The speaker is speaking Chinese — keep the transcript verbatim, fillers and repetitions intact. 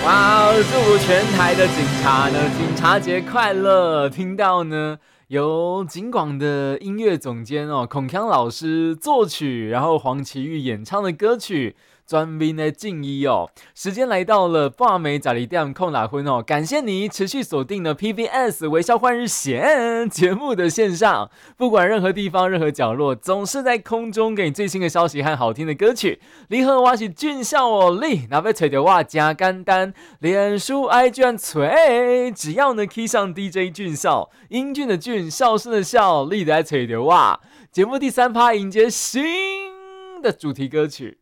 哇！祝全台的警察呢，警察节快乐！听到呢，由警广的音乐总监哦，孔锵老师作曲，然后黄绮玉演唱的歌曲。专门的敬意哦，时间来到了半暝十二点空打分哦，感谢你持续锁定了 P B S 微笑换日线节目的线上，不管任何地方、任何角落，总是在空中给你最新的消息和好听的歌曲。你好，我是俊孝哦，你若要找到我真简单，脸书 I G 找，只要呢 key 上 D J 俊孝，英俊的俊，孝顺的孝，你就来找到我。节目第三趴迎接新的主题歌曲。